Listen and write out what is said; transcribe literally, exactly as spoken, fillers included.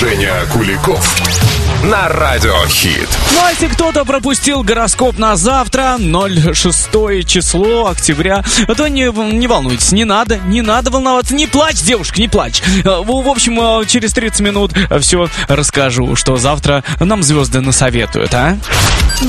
Женя Куликов на Радиохит. Ну а если кто-то пропустил гороскоп на завтра, шестое число октября, то не, не волнуйтесь, не надо, не надо волноваться, не плачь, девушка, не плачь. В общем, через тридцать минут все расскажу, что завтра нам звезды насоветуют, а?